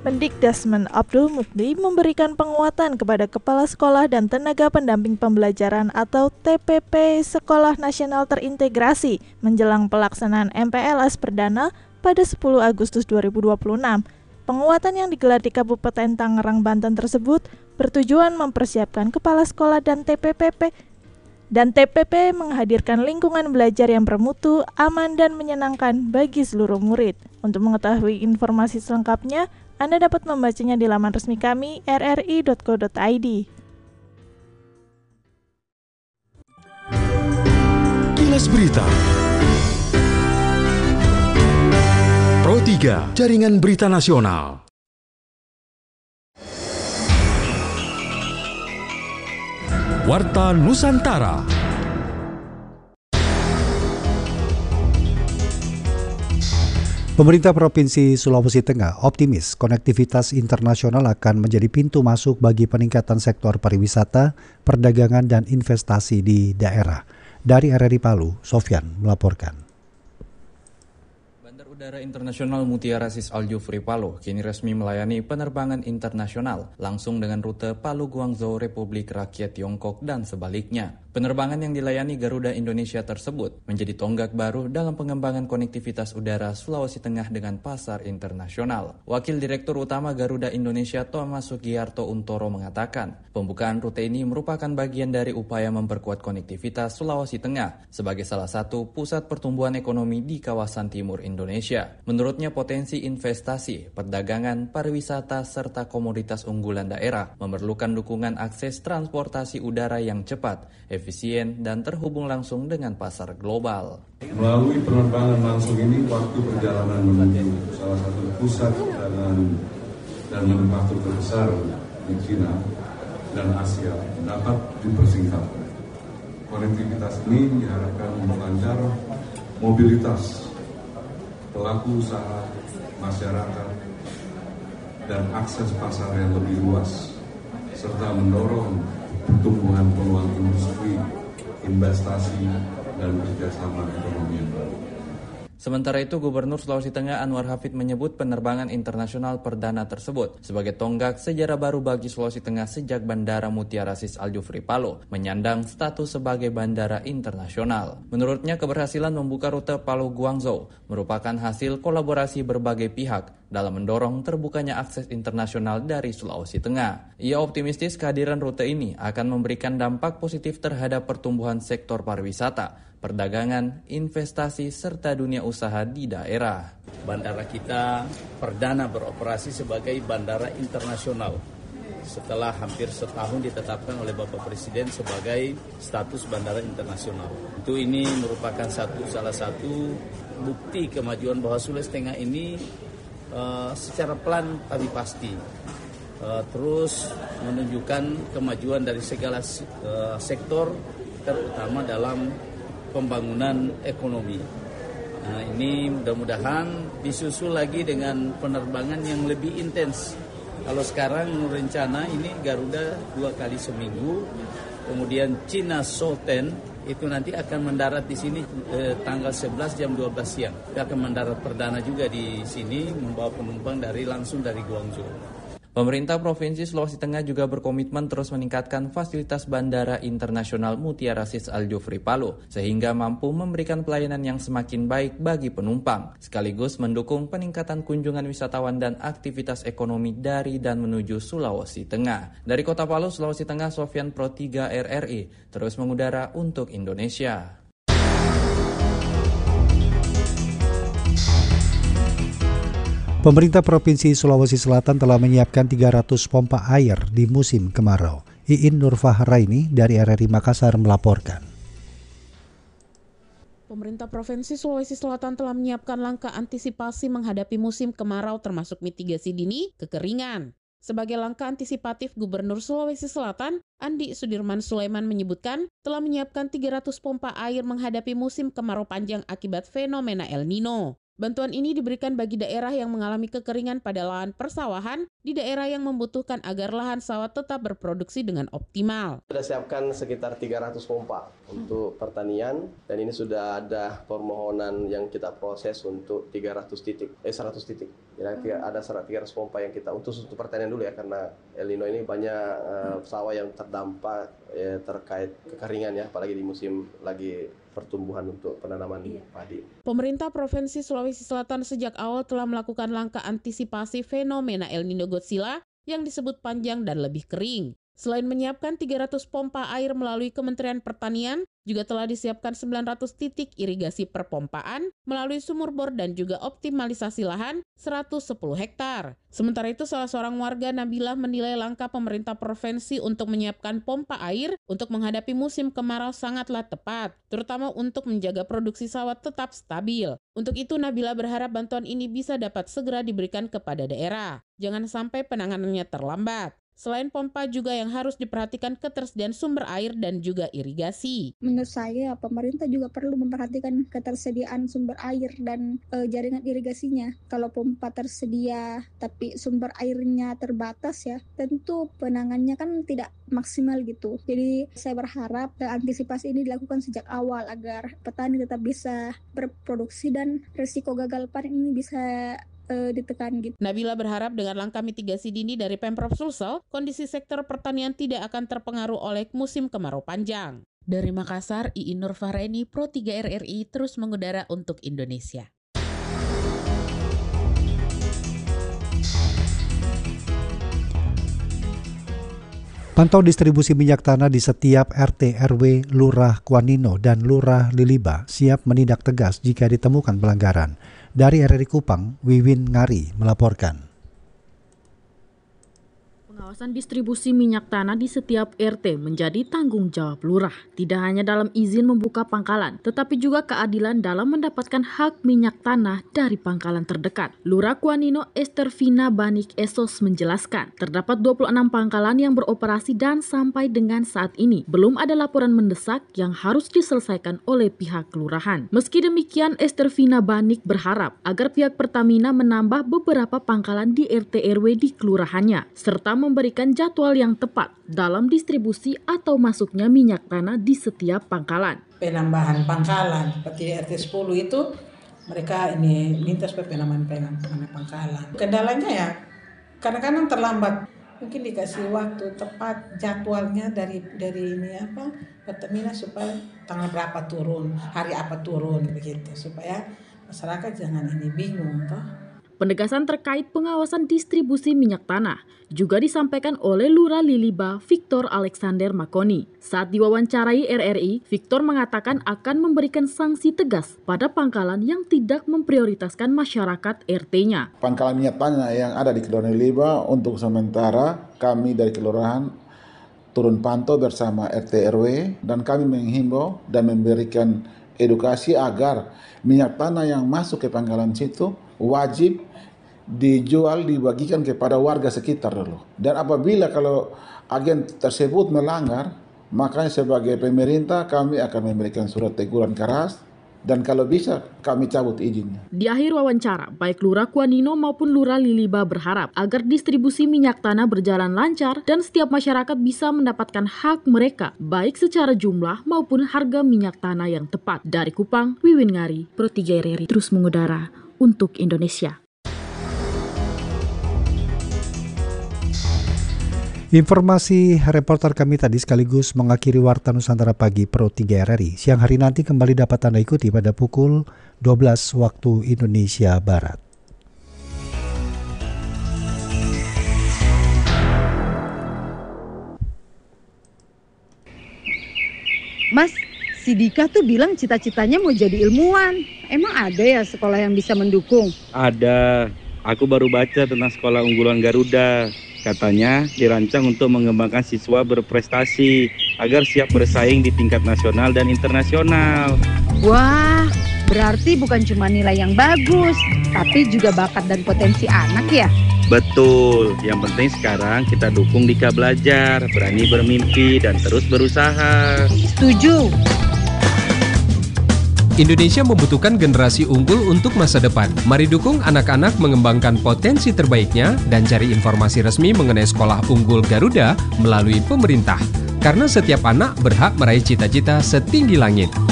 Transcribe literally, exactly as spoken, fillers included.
Mendikdasmen Abdul Mukti memberikan penguatan kepada kepala sekolah dan tenaga pendamping pembelajaran atau T P P Sekolah Nasional Terintegrasi menjelang pelaksanaan M P L S perdana pada sepuluh Agustus dua ribu dua puluh enam. Penguatan yang digelar di Kabupaten Tangerang, Banten tersebut bertujuan mempersiapkan kepala sekolah dan T P P P dan T P P menghadirkan lingkungan belajar yang bermutu, aman, dan menyenangkan bagi seluruh murid. Untuk mengetahui informasi selengkapnya, Anda dapat membacanya di laman resmi kami r r i dot co dot i d. Kilas Berita Pro tiga, Jaringan Berita Nasional. Warta Nusantara. Pemerintah Provinsi Sulawesi Tengah optimis konektivitas internasional akan menjadi pintu masuk bagi peningkatan sektor pariwisata, perdagangan, dan investasi di daerah. Dari R R I Palu, Sofyan melaporkan. Bandar Udara Internasional Mutiara Sis Al Jufri Palu kini resmi melayani penerbangan internasional langsung dengan rute Palu Guangzhou Republik Rakyat Tiongkok dan sebaliknya. Penerbangan yang dilayani Garuda Indonesia tersebut menjadi tonggak baru dalam pengembangan konektivitas udara Sulawesi Tengah dengan pasar internasional. Wakil Direktur Utama Garuda Indonesia Thomas Sugiarto Untoro mengatakan, pembukaan rute ini merupakan bagian dari upaya memperkuat konektivitas Sulawesi Tengah sebagai salah satu pusat pertumbuhan ekonomi di kawasan timur Indonesia. Menurutnya potensi investasi, perdagangan, pariwisata, serta komoditas unggulan daerah memerlukan dukungan akses transportasi udara yang cepat, efisien, dan terhubung langsung dengan pasar global. Melalui penerbangan langsung ini, waktu perjalanan menuju salah satu pusat dagangan dan manufaktur terbesar di Cina dan Asia dapat dipersingkat. Konektivitas ini diharapkan memperlancar mobilitas pelaku usaha, masyarakat, dan akses pasar yang lebih luas, serta mendorong pertumbuhan peluang industri, investasi, dan kerjasama ekonomi yang baru. Sementara itu, Gubernur Sulawesi Tengah Anwar Hafid menyebut penerbangan internasional perdana tersebut sebagai tonggak sejarah baru bagi Sulawesi Tengah sejak Bandara Mutiara Sis Al Jufri Palu menyandang status sebagai bandara internasional. Menurutnya, keberhasilan membuka rute Palu Guangzhou merupakan hasil kolaborasi berbagai pihak dalam mendorong terbukanya akses internasional dari Sulawesi Tengah. Ia optimistis kehadiran rute ini akan memberikan dampak positif terhadap pertumbuhan sektor pariwisata, perdagangan, investasi, serta dunia usaha di daerah. Bandara kita perdana beroperasi sebagai bandara internasional setelah hampir setahun ditetapkan oleh Bapak Presiden sebagai status bandara internasional. Itu ini merupakan satu salah satu bukti kemajuan bahwa Sulawesi Tengah ini uh, secara pelan tapi pasti uh, terus menunjukkan kemajuan dari segala uh, sektor, terutama dalam pembangunan ekonomi. Nah, ini mudah-mudahan disusul lagi dengan penerbangan yang lebih intens. Kalau sekarang rencana ini Garuda dua kali seminggu, kemudian Cina Southern itu nanti akan mendarat di sini eh, tanggal sebelas jam dua belas siang. Dia akan mendarat perdana juga di sini membawa penumpang dari langsung dari Guangzhou. Pemerintah Provinsi Sulawesi Tengah juga berkomitmen terus meningkatkan fasilitas Bandara Internasional Mutiara Sis Al Jufri Palu sehingga mampu memberikan pelayanan yang semakin baik bagi penumpang, sekaligus mendukung peningkatan kunjungan wisatawan dan aktivitas ekonomi dari dan menuju Sulawesi Tengah. Dari Kota Palu, Sulawesi Tengah, Sofyan Pro tiga R R I terus mengudara untuk Indonesia. Pemerintah Provinsi Sulawesi Selatan telah menyiapkan tiga ratus pompa air di musim kemarau. Iin Nurfahraini dari R R I Makassar melaporkan. Pemerintah Provinsi Sulawesi Selatan telah menyiapkan langkah antisipasi menghadapi musim kemarau termasuk mitigasi dini kekeringan. Sebagai langkah antisipatif, Gubernur Sulawesi Selatan, Andi Sudirman Sulaiman menyebutkan telah menyiapkan tiga ratus pompa air menghadapi musim kemarau panjang akibat fenomena El Nino. Bantuan ini diberikan bagi daerah yang mengalami kekeringan pada lahan persawahan di daerah yang membutuhkan agar lahan sawah tetap berproduksi dengan optimal. Sudah siapkan sekitar tiga ratus pompa untuk pertanian, dan ini sudah ada permohonan yang kita proses untuk tiga ratus titik, eh seratus titik. Jadi ada tiga ratus pompa yang kita untuk untuk pertanian dulu ya, karena El Nino ini banyak uh, sawah yang terdampak eh, terkait kekeringan ya, apalagi di musim lagi pertumbuhan untuk penanaman padi. Pemerintah Provinsi Sulawesi Selatan sejak awal telah melakukan langkah antisipasi fenomena El Nino Godzilla yang disebut panjang dan lebih kering. Selain menyiapkan tiga ratus pompa air melalui Kementerian Pertanian, juga telah disiapkan sembilan ratus titik irigasi perpompaan melalui sumur bor dan juga optimalisasi lahan seratus sepuluh hektar. Sementara itu, salah seorang warga Nabila menilai langkah pemerintah provinsi untuk menyiapkan pompa air untuk menghadapi musim kemarau sangatlah tepat, terutama untuk menjaga produksi sawah tetap stabil. Untuk itu, Nabila berharap bantuan ini bisa dapat segera diberikan kepada daerah. Jangan sampai penanganannya terlambat. Selain pompa juga yang harus diperhatikan ketersediaan sumber air dan juga irigasi. Menurut saya pemerintah juga perlu memperhatikan ketersediaan sumber air dan e, jaringan irigasinya. Kalau pompa tersedia tapi sumber airnya terbatas ya, tentu penanganannya kan tidak maksimal gitu. Jadi saya berharap e, antisipasi ini dilakukan sejak awal agar petani tetap bisa berproduksi dan risiko gagal panen ini bisa ditekan gitu. Nabila berharap dengan langkah mitigasi dini dari Pemprov Sulsel, kondisi sektor pertanian tidak akan terpengaruh oleh musim kemarau panjang. Dari Makassar, Iin Nurfareni, Pro tiga R R I terus mengudara untuk Indonesia. Pantau distribusi minyak tanah di setiap R T R W, Lurah Kuanino, dan Lurah Liliba siap menindak tegas jika ditemukan pelanggaran. Dari R R I Kupang, Wiwin Ngari melaporkan. Pengawasan distribusi minyak tanah di setiap R T menjadi tanggung jawab lurah. Tidak hanya dalam izin membuka pangkalan, tetapi juga keadilan dalam mendapatkan hak minyak tanah dari pangkalan terdekat. Lurah Kuanino Estervina Banik Esos menjelaskan, terdapat dua puluh enam pangkalan yang beroperasi dan sampai dengan saat ini belum ada laporan mendesak yang harus diselesaikan oleh pihak kelurahan. Meski demikian, Estervina Banik berharap agar pihak Pertamina menambah beberapa pangkalan di R T R W di kelurahannya, serta memberikan jadwal yang tepat dalam distribusi atau masuknya minyak tanah di setiap pangkalan. Penambahan pangkalan seperti R T sepuluh itu mereka ini minta supaya penambahan penambahan pangkalan. Kendalanya ya kadang-kadang terlambat. Mungkin dikasih waktu tepat jadwalnya dari dari ini apa Pertamina supaya tanggal berapa turun, hari apa turun begitu supaya masyarakat jangan ini bingung toh. Penegasan terkait pengawasan distribusi minyak tanah juga disampaikan oleh Lurah Liliba Victor Alexander Makoni. Saat diwawancarai R R I, Victor mengatakan akan memberikan sanksi tegas pada pangkalan yang tidak memprioritaskan masyarakat R T-nya. Pangkalan minyak tanah yang ada di Kelurahan Liliba untuk sementara kami dari kelurahan turun pantau bersama R T R W dan kami menghimbau dan memberikan edukasi agar minyak tanah yang masuk ke pangkalan situ wajib dijual, dibagikan kepada warga sekitar dulu. Dan apabila kalau agen tersebut melanggar, maka sebagai pemerintah kami akan memberikan surat teguran keras dan kalau bisa kami cabut izinnya. Di akhir wawancara, baik Lurah Kuanino maupun Lurah Liliba berharap agar distribusi minyak tanah berjalan lancar dan setiap masyarakat bisa mendapatkan hak mereka, baik secara jumlah maupun harga minyak tanah yang tepat. Dari Kupang, Wiwin Ngari, Pro tiga R R I terus mengudara untuk Indonesia. Informasi reporter kami tadi sekaligus mengakhiri Warta Nusantara Pagi Pro tiga R R I. Siang hari nanti kembali dapat Anda ikuti pada pukul dua belas waktu Indonesia Barat. Mas, si Dika tuh bilang cita-citanya mau jadi ilmuwan. Emang ada ya sekolah yang bisa mendukung? Ada. Aku baru baca tentang sekolah unggulan Garuda. Katanya dirancang untuk mengembangkan siswa berprestasi agar siap bersaing di tingkat nasional dan internasional. Wah, berarti bukan cuma nilai yang bagus, tapi juga bakat dan potensi anak ya? Betul, yang penting sekarang kita dukung Dika belajar, berani bermimpi, dan terus berusaha. Setuju. Indonesia membutuhkan generasi unggul untuk masa depan. Mari dukung anak-anak mengembangkan potensi terbaiknya dan cari informasi resmi mengenai Sekolah Unggul Garuda melalui pemerintah. Karena setiap anak berhak meraih cita-cita setinggi langit.